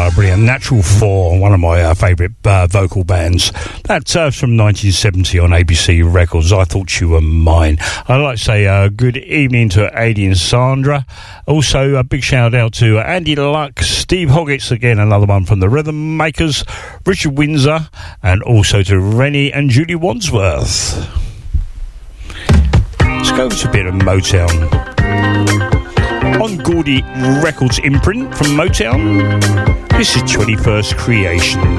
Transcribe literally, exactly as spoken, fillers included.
uh, brilliant. Natural Four, one of my uh, favourite uh, vocal bands. That's uh, from nineteen seventy on A B C Records. I Thought You Were Mine. I'd like to say uh, good evening to Adi and Sandra. Also, a big shout out to Andy Luck, Steve Hoggets, again, another one from the Rhythm Makers, Richard Windsor, and also to Rennie and Julie Wadsworth. Let's go to a bit of Motown. On Gordy Records imprint from Motown, this is twenty-first Creation.